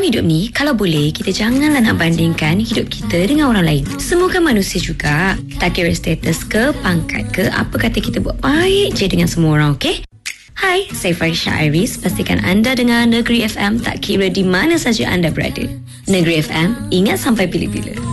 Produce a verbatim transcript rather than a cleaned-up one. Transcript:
Dalam hidup ni, kalau boleh, kita janganlah nak bandingkan hidup kita dengan orang lain. Semua kan manusia juga. Tak kira status ke, pangkat ke, apa kata kita buat baik je dengan semua orang, okey? Hai, saya Farisha Iris. Pastikan anda dengar Negeri F M tak kira di mana saja anda berada. Negeri F M, ingat sampai bila-bila.